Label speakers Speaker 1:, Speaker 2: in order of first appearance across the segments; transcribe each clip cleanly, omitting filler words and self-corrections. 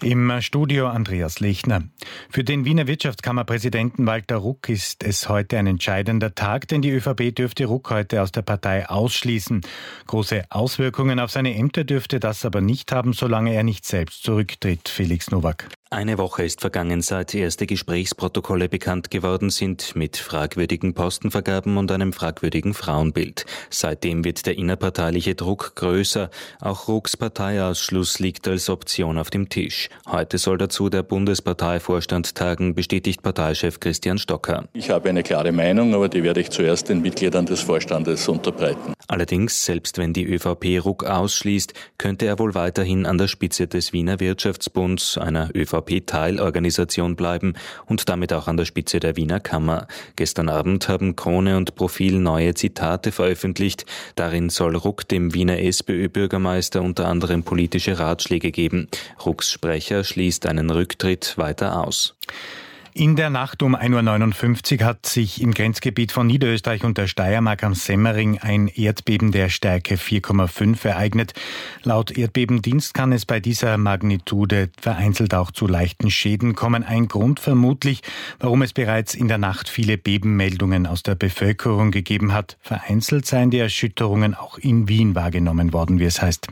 Speaker 1: Im Studio Andreas Lechner. Für den Wiener Wirtschaftskammerpräsidenten Walter Ruck ist es heute ein entscheidender Tag, denn die ÖVP dürfte Ruck heute aus der Partei ausschließen. Große Auswirkungen auf seine Ämter dürfte das aber nicht haben, solange er nicht selbst zurücktritt. Felix Nowak.
Speaker 2: Eine Woche ist vergangen, seit erste Gesprächsprotokolle bekannt geworden sind, mit fragwürdigen Postenvergaben und einem fragwürdigen Frauenbild. Seitdem wird der innerparteiliche Druck größer. Auch Rucks Parteiausschluss liegt als Option auf dem Tisch. Heute soll dazu der Bundesparteivorstand tagen, bestätigt Parteichef Christian Stocker.
Speaker 3: Ich habe eine klare Meinung, aber die werde ich zuerst den Mitgliedern des Vorstandes unterbreiten.
Speaker 2: Allerdings, selbst wenn die ÖVP Ruck ausschließt, könnte er wohl weiterhin an der Spitze des Wiener Wirtschaftsbunds, einer ÖVP-Teilorganisation, bleiben und damit auch an der Spitze der Wiener Kammer. Gestern Abend haben Krone und Profil neue Zitate veröffentlicht. Darin soll Ruck dem Wiener SPÖ-Bürgermeister unter anderem politische Ratschläge geben. Rucks Sprecher schließt einen Rücktritt weiter aus.
Speaker 1: In der Nacht um 1.59 Uhr hat sich im Grenzgebiet von Niederösterreich und der Steiermark am Semmering ein Erdbeben der Stärke 4,5 ereignet. Laut Erdbebendienst kann es bei dieser Magnitude vereinzelt auch zu leichten Schäden kommen. Ein Grund vermutlich, warum es bereits in der Nacht viele Bebenmeldungen aus der Bevölkerung gegeben hat. Vereinzelt seien die Erschütterungen auch in Wien wahrgenommen worden, wie es heißt.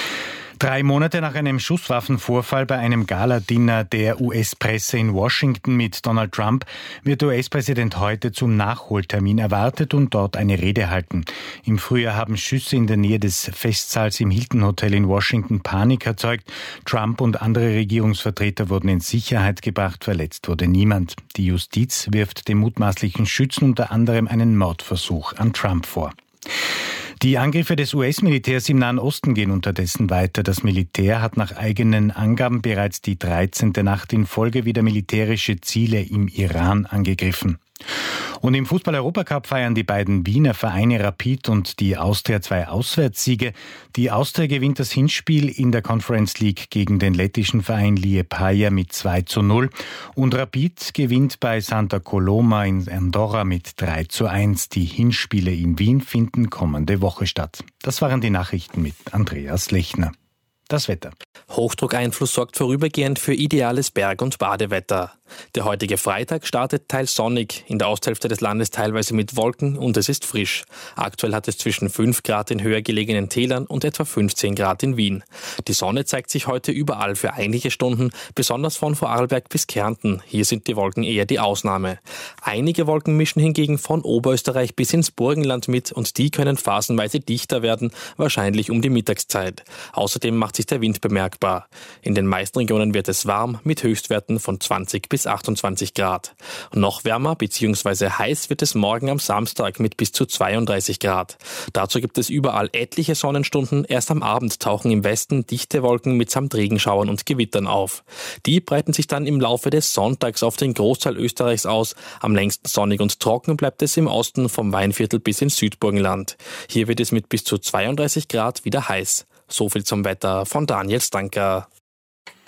Speaker 1: 3 Monate nach einem Schusswaffenvorfall bei einem Galadinner der US-Presse in Washington mit Donald Trump wird US-Präsident heute zum Nachholtermin erwartet und dort eine Rede halten. Im Frühjahr haben Schüsse in der Nähe des Festsaals im Hilton Hotel in Washington Panik erzeugt. Trump und andere Regierungsvertreter wurden in Sicherheit gebracht, verletzt wurde niemand. Die Justiz wirft dem mutmaßlichen Schützen unter anderem einen Mordversuch an Trump vor. Die Angriffe des US-Militärs im Nahen Osten gehen unterdessen weiter. Das Militär hat nach eigenen Angaben bereits die 13. Nacht in Folge wieder militärische Ziele im Iran angegriffen. Und im Fußball-Europacup feiern die beiden Wiener Vereine Rapid und die Austria 2 Auswärtssiege. Die Austria gewinnt das Hinspiel in der Conference League gegen den lettischen Verein Liepaja mit 2:0 und Rapid gewinnt bei Santa Coloma in Andorra mit 3:1. Die Hinspiele in Wien finden kommende Woche statt. Das waren die Nachrichten mit Andreas Lechner. Das Wetter.
Speaker 4: Hochdruckeinfluss sorgt vorübergehend für ideales Berg- und Badewetter. Der heutige Freitag startet teils sonnig, in der Osthälfte des Landes teilweise mit Wolken und es ist frisch. Aktuell hat es zwischen 5 Grad in höher gelegenen Tälern und etwa 15 Grad in Wien. Die Sonne zeigt sich heute überall für einige Stunden, besonders von Vorarlberg bis Kärnten. Hier sind die Wolken eher die Ausnahme. Einige Wolken mischen hingegen von Oberösterreich bis ins Burgenland mit und die können phasenweise dichter werden, wahrscheinlich um die Mittagszeit. Außerdem macht sich der Wind bemerkbar. In den meisten Regionen wird es warm mit Höchstwerten von 20 bis 28 Grad. Noch wärmer bzw. heiß wird es morgen am Samstag mit bis zu 32 Grad. Dazu gibt es überall etliche Sonnenstunden. Erst am Abend tauchen im Westen dichte Wolken mitsamt Regenschauern und Gewittern auf. Die breiten sich dann im Laufe des Sonntags auf den Großteil Österreichs aus. Am längsten sonnig und trocken bleibt es im Osten vom Weinviertel bis ins Südburgenland. Hier wird es mit bis zu 32 Grad wieder heiß. So viel zum Wetter von Daniel Stanker.